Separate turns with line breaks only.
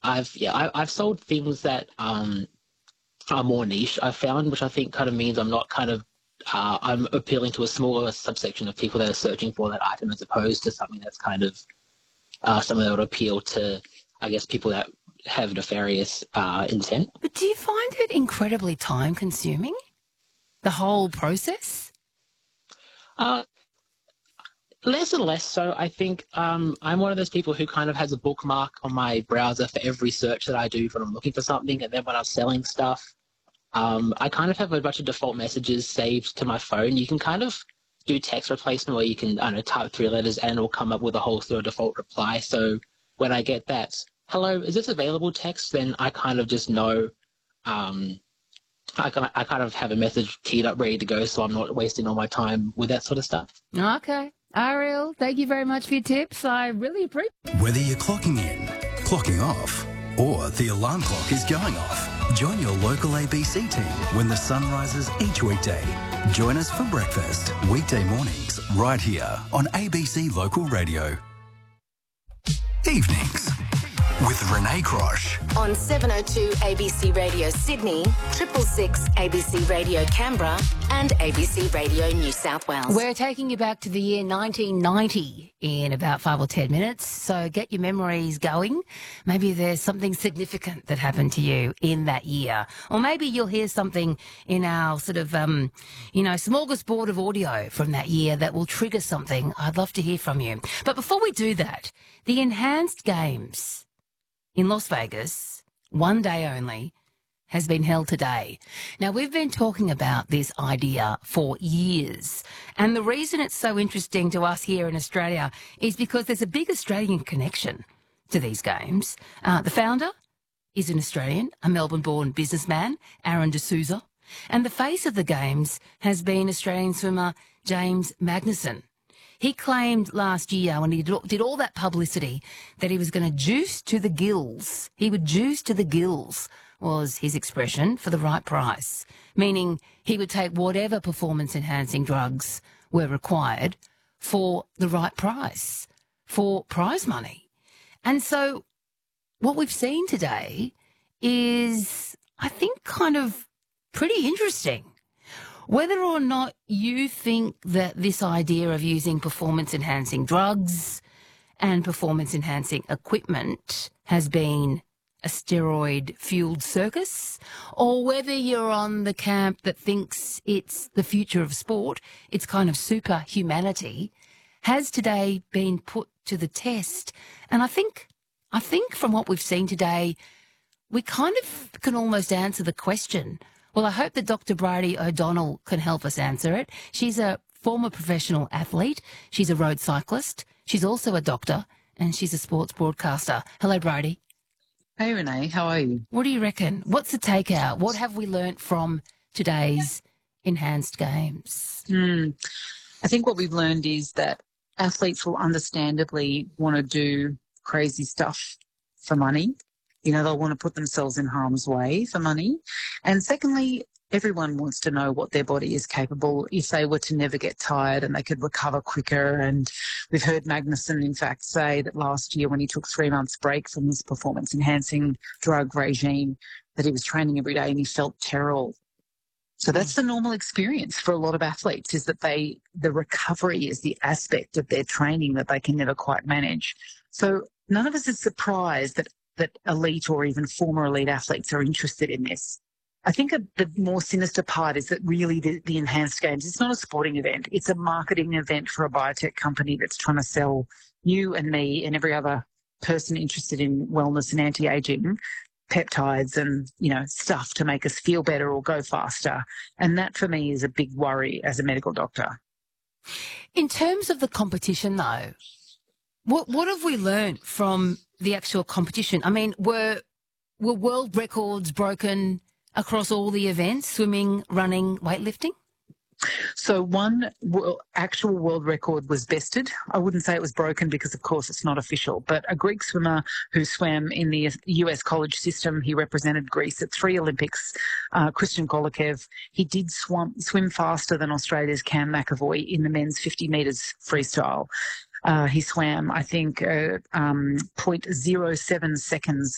I've sold things that are more niche, I've found, which I think kind of means I'm not kind of I'm appealing to a smaller subsection of people that are searching for that item, as opposed to something that's kind of something that would appeal to, I guess, people that have nefarious intent.
But do you find it incredibly time consuming, the whole process?
Uh, Less and less so. I think I'm one of those people who kind of has a bookmark on my browser for every search that I do when I'm looking for something, and then when I'm selling stuff, I kind of have a bunch of default messages saved to my phone. You can kind of do text replacement where you can, I don't know, type 3 letters and it'll come up with a whole sort of default reply. So when I get that, hello, is this available text, then I kind of just know, I kind of have a message keyed up ready to go, so I'm not wasting all my time with that sort of stuff.
Okay. Ariel, thank you very much for your tips. I really appreciate it.
Whether you're clocking in, clocking off, or the alarm clock is going off, join your local ABC team when the sun rises each weekday. Join us for breakfast, weekday mornings, right here on ABC Local Radio. Evenings with Renee Crosh.
On 702 ABC Radio Sydney, 666 ABC Radio Canberra and ABC Radio New South Wales.
We're taking you back to the year 1990 in about 5 or 10 minutes, so get your memories going. Maybe there's something significant that happened to you in that year, or maybe you'll hear something in our sort of, smorgasbord of audio from that year that will trigger something. I'd love to hear from you. But before we do that, the Enhanced Games in Las Vegas, one day only, has been held today. Now, we've been talking about this idea for years, and the reason it's so interesting to us here in Australia is because there's a big Australian connection to these games. The founder is an Australian, a Melbourne-born businessman, Aaron D'Souza, and the face of the games has been Australian swimmer James Magnussen. He claimed last year, when he did all that publicity, that he was going to juice to the gills. He would juice to the gills, was his expression, for the right price, meaning he would take whatever performance-enhancing drugs were required for the right price, for prize money. And so what we've seen today is, I think, kind of pretty interesting. Whether or not you think that this idea of using performance-enhancing drugs and performance-enhancing equipment has been a steroid-fueled circus, or whether you're on the camp that thinks it's the future of sport, it's kind of superhumanity, has today been put to the test. And I think from what we've seen today, we kind of can almost answer the question. Well, I hope that Dr. Bridie O'Donnell can help us answer it. She's a former professional athlete. She's a road cyclist. She's also a doctor, and she's a sports broadcaster. Hello, Bridie.
Hey, Renee. How are you?
What do you reckon? What's the takeout? What have we learnt from today's Enhanced Games?
I think what we've learned is that athletes will understandably want to do crazy stuff for money. You know, they'll want to put themselves in harm's way for money. And secondly, everyone wants to know what their body is capable if they were to never get tired and they could recover quicker. And we've heard Magnussen, in fact, say that last year when he took 3 months break from his performance-enhancing drug regime, that he was training every day and he felt terrible. So that's the normal experience for a lot of athletes, is that the recovery is the aspect of their training that they can never quite manage. So none of us is surprised that elite or even former elite athletes are interested in this. I think the more sinister part is that really the Enhanced Games, it's not a sporting event. It's a marketing event for a biotech company that's trying to sell you and me and every other person interested in wellness and anti-aging peptides and, stuff to make us feel better or go faster. And that for me is a big worry as a medical doctor.
In terms of the competition, though, what have we learned from the actual competition? I mean, were world records broken across all the events, swimming, running, weightlifting?
So one actual world record was bested. I wouldn't say it was broken because, of course, it's not official. But a Greek swimmer who swam in the US college system, he represented Greece at 3 Olympics, Christian Golubev, he did swim faster than Australia's Cam McAvoy in the men's 50 metres freestyle. He swam, I think, 0.07 seconds